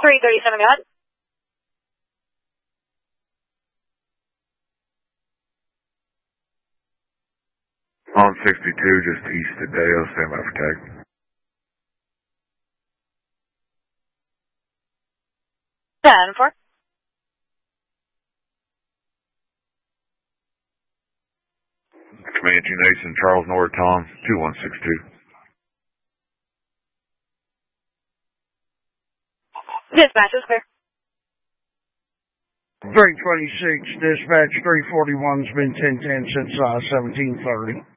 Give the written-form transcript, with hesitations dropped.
337, go ahead. On 62, just east of Dale, stand by for tag. Ten, 4. Comanche Nation, Charles North, Tom, 2162. Dispatch is clear. 326, dispatch 341's been 1010 since 1730.